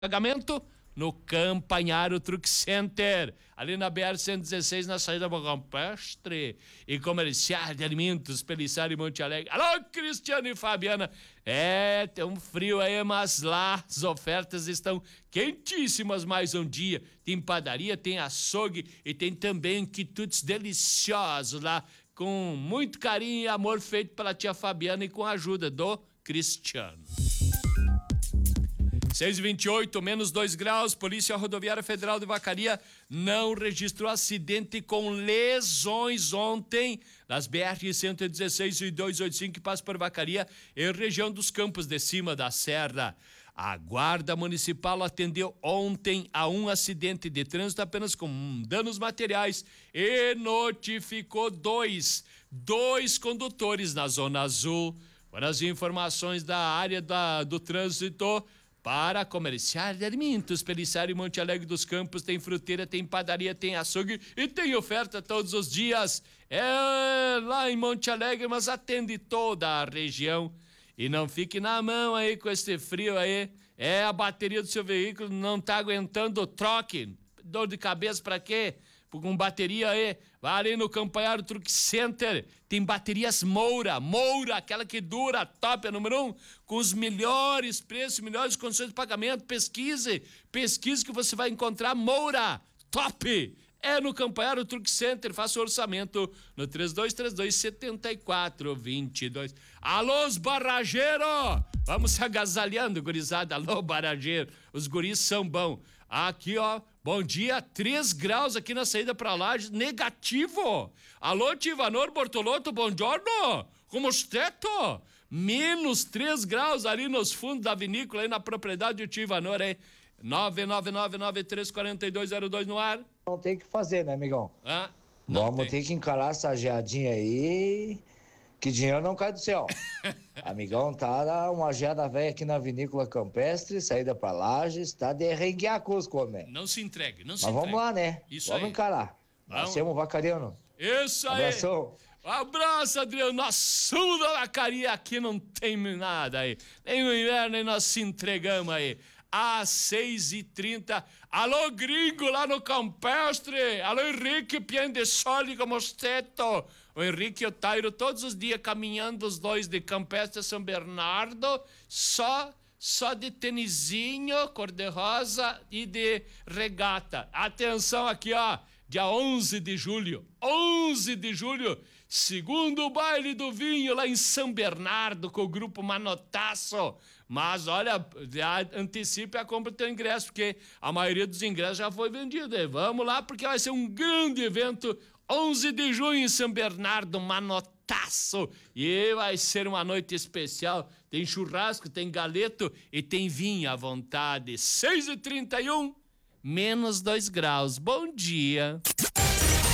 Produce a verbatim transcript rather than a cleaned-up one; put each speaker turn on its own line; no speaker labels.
pagamento no Campanharo Truck Center, ali na B R cento e dezesseis, na saída do Campestre, e Comercial de Alimentos, Pelissari e Monte Alegre. Alô, Cristiano e Fabiana. É, tem um frio aí, mas lá as ofertas estão quentíssimas mais um dia. Tem padaria, tem açougue e tem também quitutes deliciosos lá, com muito carinho e amor feito pela tia Fabiana e com a ajuda do Cristiano. seis e vinte e oito, menos dois graus. Polícia Rodoviária Federal de Vacaria não registrou acidente com lesões ontem nas B R cento e dezesseis e duzentos e oitenta e cinco que passam por Vacaria, em região dos Campos de Cima da Serra. A Guarda Municipal atendeu ontem a um acidente de trânsito apenas com danos materiais e notificou dois, dois condutores na Zona Azul. Foram as informações da área da, do trânsito. Para Comercial de Alimentos, Pelissari e Monte Alegre dos Campos, tem fruteira, tem padaria, tem açougue e tem oferta todos os dias. É lá em Monte Alegre, mas atende toda a região. E não fique na mão aí com esse frio aí. É, a bateria do seu veículo não tá aguentando o troque. Dor de cabeça pra quê? Com bateria aí, vai ali no Campanharo Truck Center, tem baterias Moura, Moura, aquela que dura, top, é número um, com os melhores preços, melhores condições de pagamento. Pesquise, pesquise que você vai encontrar Moura, top, é no Campanharo Truck Center. Faça o orçamento no três dois três dois, sete quatro dois dois. Alô, os barrageiros, vamos se agasalhando, gurizada. Alô, barrageiro, os guris são bons. Aqui, ó, bom dia, três graus aqui na saída pra Lages, negativo. Alô, Tivanor Bortolotto, bom giorno, como estou? Menos três graus ali nos fundos da vinícola, aí na propriedade do Tivanor, hein? nove nove nove nove três quatro dois zero dois no ar.
Não tem que fazer, né, amigão?
Ah,
Vamos ter que encarar essa geadinha aí, que dinheiro não cai do céu. Amigão, tá uma geada velha aqui na Vinícola Campestre, saída pra Lages, tá de renguear Cusco, né?
Não se entregue, não se
Mas
entregue.
vamos lá, né?
Isso
vamos
aí.
encarar.
Vamos.
Nós somos vacariano.
Isso aí.
Abração.
Abraço, Adriano. Nós somos da vacaria, aqui não tem nada aí. Nem no inverno, nem nós se entregamos aí. Às seis e trinta. Alô, gringo lá no Campestre. Alô, Henrique Piendesoli, como esteto. O Henrique e o Tairo todos os dias caminhando, os dois de Campestre a São Bernardo, só, só de tenizinho, cor-de-rosa e de regata. Atenção aqui, ó. Dia onze de julho, onze de julho, segundo baile do vinho lá em São Bernardo com o grupo Manotaço. Mas olha, já antecipe a compra do teu ingresso, porque a maioria dos ingressos já foi vendido. E vamos lá, porque vai ser um grande evento, onze de junho em São Bernardo, Manotaço. E vai ser uma noite especial. Tem churrasco, tem galeto e tem vinho à vontade. seis e trinta e um. Menos dois graus. Bom dia.